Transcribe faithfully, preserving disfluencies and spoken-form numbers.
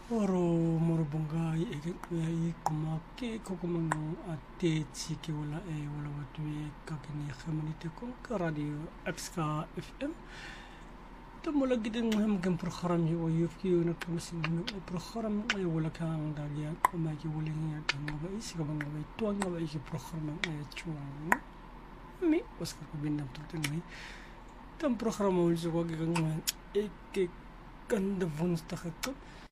Oro morobonga i eke kuia i kumake kokomango a te tiki wala e wala watu e kakini khamani te konka radio X K F M. Tamula gidin ngam kem program hi wa yufki na kamasin no program e wala kang dalia kuma ki wala ngi tanga ba isi ka banga ba tuanga ba iki program e chuang. Mi oskar ko bindam tutengai. Tam program o iso ko gigang e ke kanda vuns takakko.